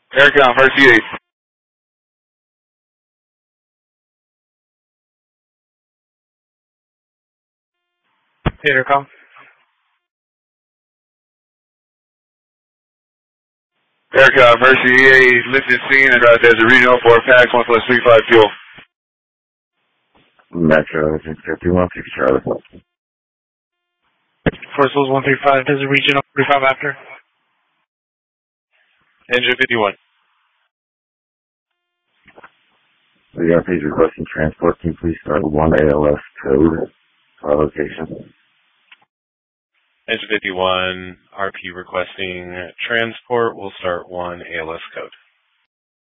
Aircom, Mercy 8. Aircom. Aircom, Mercy 8, lifted scene and there's a regional for PAX 1+35 fuel. Metro, engine 51, 6 Charlie. Force 135, there's a regional 45 after. Engine 51. The RP is requesting transport. Can you please start 1 ALS code to our location? Engine 51, RP requesting transport. We'll start 1 ALS code.